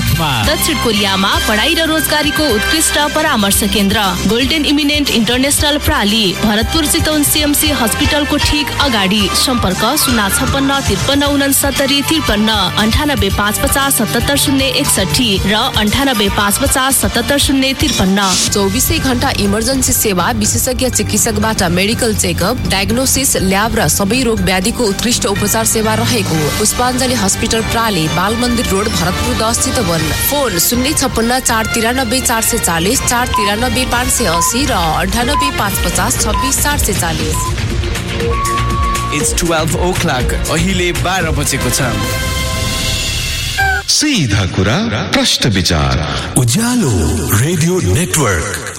साथमा दक्षिण कोरियामा पढाइ र रोजगारीको उत्कृष्ट परामर्श केन्द्र golden eminent international प्राली, Bharatpur Chitwan CMC हस्पिटलको ठीक अगाडि। सम्पर्क 056 93 93 98 550 77 061 र 98 550 77 053। 24 घण्टा इमर्जेन्सी सेवा, विशेषज्ञ चिकित्सकबाट मेडिकल चेकअप, डायग्नोसिस, ल्याब र सबै रोग व्याधिको उत्कृष्ट उपचार सेवा रहेको पुष्पाञ्जली हस्पिटल प्राली, बाल मन्दिर रोड, भरतपुर 10 चितवन। फोन 056 493 440 493 580 र 98 550 26 440। It's 12 o'clock. अहिले 12 बजेको छ। सीधा कुरा, प्रश्न विचार, उज्यालो रेडियो नेटवर्क।